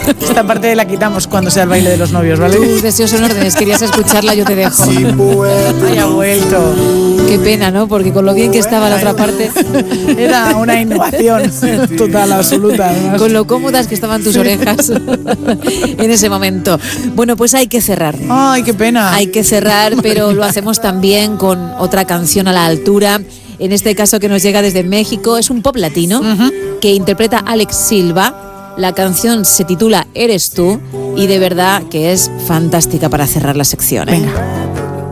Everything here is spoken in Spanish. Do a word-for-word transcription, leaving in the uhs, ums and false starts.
Esta parte la quitamos cuando sea el baile de los novios, ¿vale? Tus deseos son órdenes, querías escucharla, yo te dejo. Ay, ha vuelto. Qué pena, ¿no? Porque con lo bien que estaba la otra parte. Era una innovación total, absoluta. Además. Con lo cómodas que estaban tus orejas en ese momento. Bueno, pues hay que cerrar. Ay, qué pena. Hay que cerrar, pero lo hacemos también con otra canción a la altura. En este caso que nos llega desde México, es un pop latino uh-huh. que interpreta Alex Silva. La canción se titula Eres tú y de verdad que es fantástica para cerrar la sección, ¿eh? Venga.